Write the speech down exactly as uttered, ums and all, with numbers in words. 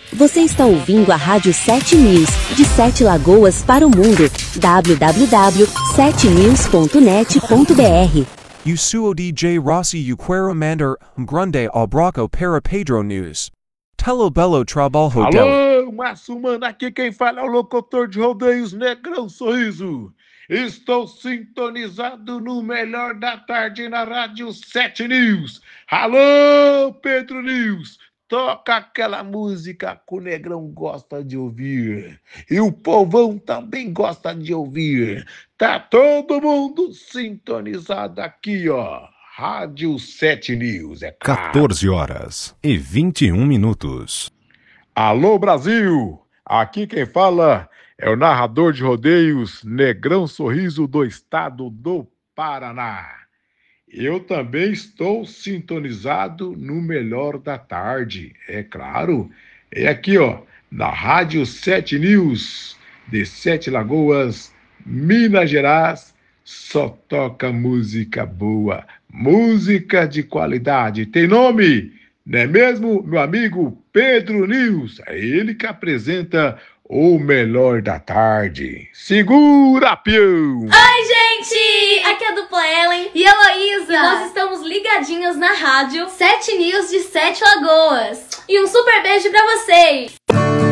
Você está ouvindo a Rádio sete News, de Sete Lagoas para o mundo. w w w ponto sete news ponto net ponto b r. Eu sou o D J Rossi e quero mandar um grande abraço para Pedro News. Telo belo trabalho dele. Alô, Márcio Mano, aqui quem fala é o locutor de rodeios Negrão Sorriso. Estou sintonizado no melhor da tarde na Rádio sete News. Alô, Pedro News, toca aquela música que o Negrão gosta de ouvir. E o povão também gosta de ouvir. Tá todo mundo sintonizado aqui, ó. Rádio sete News, é claro. quatorze horas e vinte e um minutos. Alô, Brasil! Aqui quem fala é o narrador de rodeios Negrão Sorriso do estado do Paraná. Eu também estou sintonizado no melhor da tarde, é claro. É aqui, ó, na Rádio sete News, de Sete Lagoas, Minas Gerais. Só toca música boa, música de qualidade. Tem nome, não é mesmo, meu amigo Pedro News? É ele que apresenta o melhor da tarde. Segura, peão! Oi, gente! Aqui é a dupla Ellen e Heloísa. E nós estamos ligadinhos na rádio sete News de Sete Lagoas. E um super beijo pra vocês!